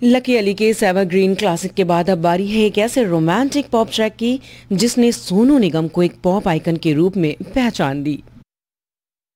Lucky Ali के इस evergreen classic के बाद अब बारी है एक ऐसे रोमांटिक पॉप ट्रैक की जिसने सोनू निगम को एक पॉप आइकन के रूप में पहचान दी।